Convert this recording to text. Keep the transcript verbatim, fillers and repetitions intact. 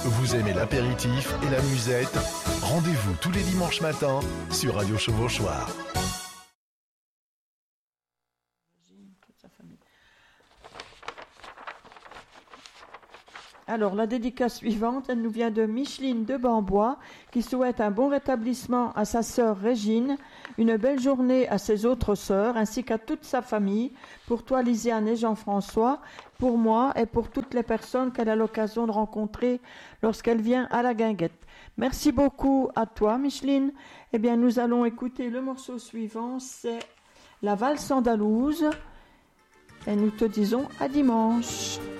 Vous aimez l'apéritif et la musette? Rendez-vous tous les dimanches matins sur Radio Chevauchoir. Alors, la dédicace suivante, elle nous vient de Micheline de Bambois, qui souhaite un bon rétablissement à sa sœur Régine, une belle journée à ses autres sœurs, ainsi qu'à toute sa famille, pour toi Lisiane et Jean-François, pour moi et pour toutes les personnes qu'elle a l'occasion de rencontrer lorsqu'elle vient à la Guinguette. Merci beaucoup à toi, Micheline. Eh bien, nous allons écouter le morceau suivant, c'est la valse andalouse, et nous te disons à dimanche.